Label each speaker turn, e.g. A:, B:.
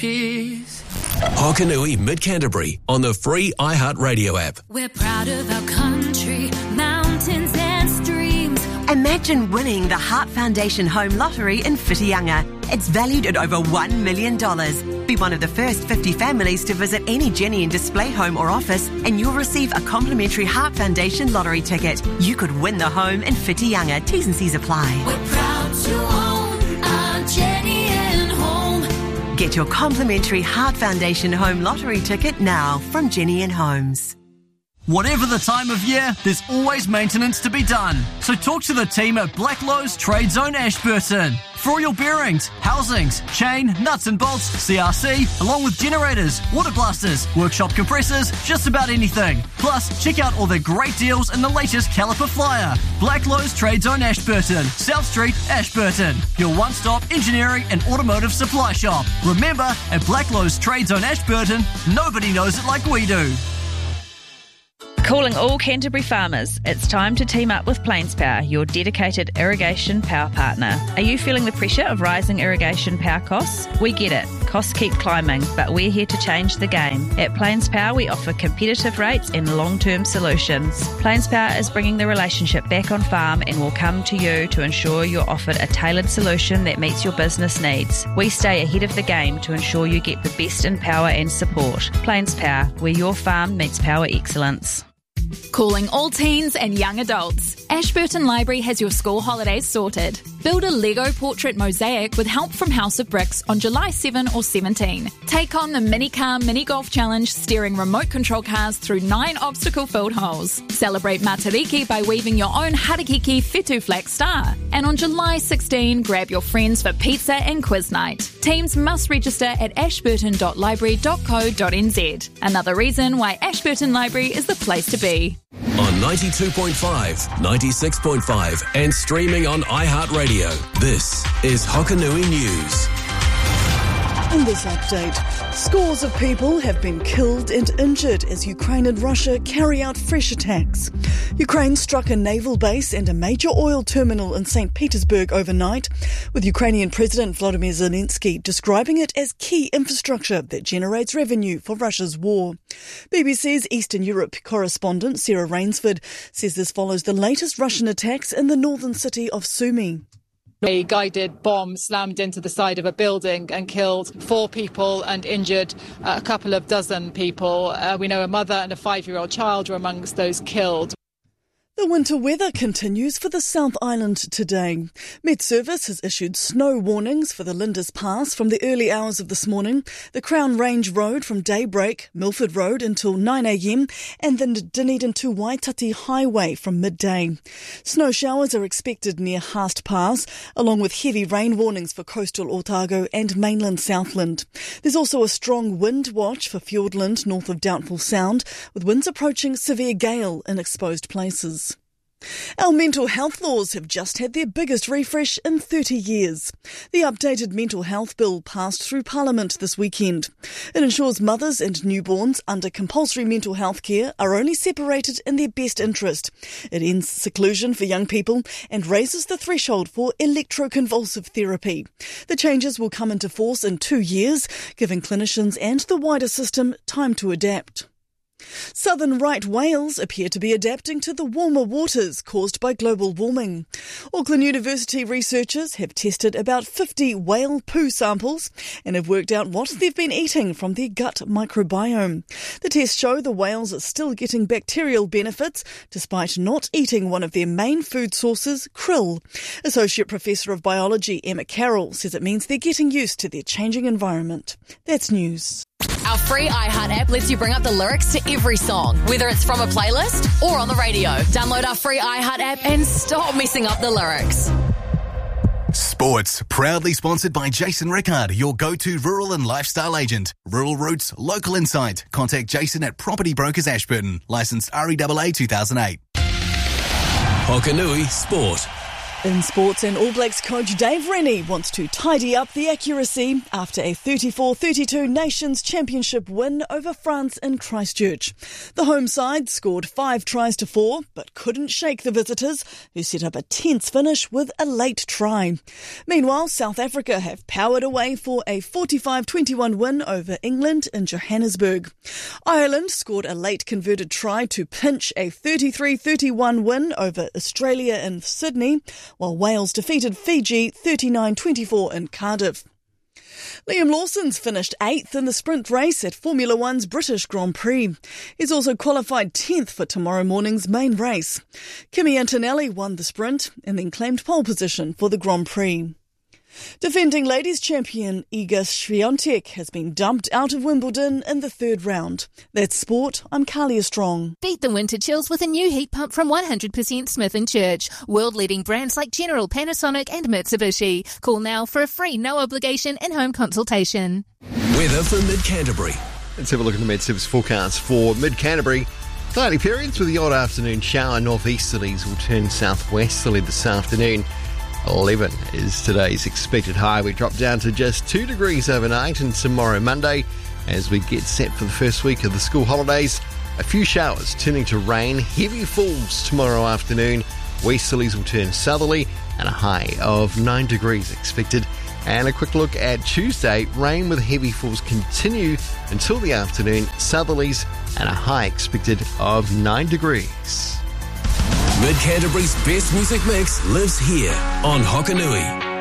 A: peace.
B: Hokanui Mid-Canterbury on the free iHeartRadio app.
C: We're proud of our country, mountains and streams.
D: Imagine winning the Heart Foundation Home Lottery in Whitianga. It's valued at over $1 million. Be one of the first 50 families to visit any Jenny and Display home or office, and you'll receive a complimentary Heart Foundation lottery ticket. You could win the home in Whitianga. T's and C's apply.
C: We're proud to own our Jenny and Home.
D: Get your complimentary Heart Foundation Home Lottery ticket now from Jenny and Homes.
E: Whatever the time of year, there's always maintenance to be done. So talk to the team at Blacklowe's Trade Zone Ashburton. For all your bearings, housings, chain, nuts and bolts, CRC, along with generators, water blasters, workshop compressors, just about anything. Plus, check out all the great deals in the latest caliper flyer. Blacklowe's Trade Zone Ashburton, South Street, Ashburton. Your one-stop engineering and automotive supply shop. Remember, at Blacklowe's Trade Zone Ashburton, nobody knows it like we do.
F: Calling all Canterbury farmers, it's time to team up with Plains Power, your dedicated irrigation power partner. Are you feeling the pressure of rising irrigation power costs? We get it. Costs keep climbing, but we're here to change the game. At Plains Power, we offer competitive rates and long-term solutions. Plains Power is bringing the relationship back on farm and will come to you to ensure you're offered a tailored solution that meets your business needs. We stay ahead of the game to ensure you get the best in power and support. Plains Power, where your farm meets power excellence.
G: Calling all teens and young adults. Ashburton Library has your school holidays sorted. Build a Lego portrait mosaic with help from House of Bricks on July 7 or 17. Take on the Mini Car Mini Golf Challenge, steering remote control cars through 9 obstacle-filled holes. Celebrate Matariki by weaving your own Harakiki Whetū Flax star. And on July 16, grab your friends for pizza and quiz night. Teams must register at ashburton.library.co.nz. Another reason why Ashburton Library is the place to be.
B: On 92.5, 96.5 and streaming on iHeartRadio. This is Hokanui News.
H: In this update, scores of people have been killed and injured as Ukraine and Russia carry out fresh attacks. Ukraine struck a naval base and a major oil terminal in St. Petersburg overnight, with Ukrainian President Volodymyr Zelensky describing it as key infrastructure that generates revenue for Russia's war. BBC's Eastern Europe correspondent Sarah Rainsford says this follows the latest Russian attacks in the northern city of Sumy.
I: A guided bomb slammed into the side of a building and killed 4 people and injured a couple of dozen people. We know a mother and a 5-year-old child were amongst those killed.
H: The winter weather continues for the South Island today. Met Service has issued snow warnings for the Lindis Pass from the early hours of this morning, the Crown Range Road from daybreak, Milford Road until 9 a.m, and the Dunedin to Waitati Highway from midday. Snow showers are expected near Haast Pass, along with heavy rain warnings for coastal Otago and mainland Southland. There's also a strong wind watch for Fiordland north of Doubtful Sound, with winds approaching severe gale in exposed places. Our mental health laws have just had their biggest refresh in 30 years. The updated mental health bill passed through Parliament this weekend. It ensures mothers and newborns under compulsory mental health care are only separated in their best interest. It ends seclusion for young people and raises the threshold for electroconvulsive therapy. The changes will come into force in 2 years, giving clinicians and the wider system time to adapt. Southern right whales appear to be adapting to the warmer waters caused by global warming. Auckland University researchers have tested about 50 whale poo samples and have worked out what they've been eating from their gut microbiome. The tests show the whales are still getting bacterial benefits despite not eating one of their main food sources, krill. Associate Professor of Biology Emma Carroll says it means they're getting used to their changing environment. That's news.
J: Our free iHeart app lets you bring up the lyrics to every song, whether it's from a playlist or on the radio. Download our free iHeart app and stop messing up the lyrics.
K: Sports, proudly sponsored by Jason Rickard, your go-to rural and lifestyle agent. Rural roots, local insight. Contact Jason at Property Brokers Ashburton. Licensed REAA 2008.
B: Hokanui Sport.
H: In sports, and All Blacks coach Dave Rennie wants to tidy up the accuracy after a 34-32 Nations Championship win over France in Christchurch. The home side scored 5 tries to 4, but couldn't shake the visitors, who set up a tense finish with a late try. Meanwhile, South Africa have powered away for a 45-21 win over England in Johannesburg. Ireland scored a late converted try to pinch a 33-31 win over Australia in Sydney, while Wales defeated Fiji 39-24 in Cardiff. Liam Lawson's finished 8th in the sprint race at Formula One's British Grand Prix. He's also qualified 10th for tomorrow morning's main race. Kimi Antonelli won the sprint and then claimed pole position for the Grand Prix. Defending ladies champion Iga Swiatek has been dumped out of Wimbledon in the 3rd round. That's sport. I'm Kalia Strong.
A: Beat the winter chills with a new heat pump from 100% Smith & Church. World-leading brands like General, Panasonic and Mitsubishi. Call now for a free, no-obligation in-home consultation.
B: Weather for Mid-Canterbury.
L: Let's have a look at the Met-Service forecast for Mid-Canterbury. Cloudy periods with the odd afternoon shower. Northeasterlies will turn southwesterly this afternoon. 11 is today's expected high. We drop down to just 2 degrees overnight, and tomorrow Monday, as we get set for the first week of the school holidays, a few showers turning to rain, heavy falls tomorrow afternoon. Westerlies will turn southerly and a high of 9 degrees expected. And a quick look at Tuesday, rain with heavy falls continue until the afternoon, southerlies and a high expected of 9 degrees.
B: Mid-Canterbury's best music mix lives here on Hokanui.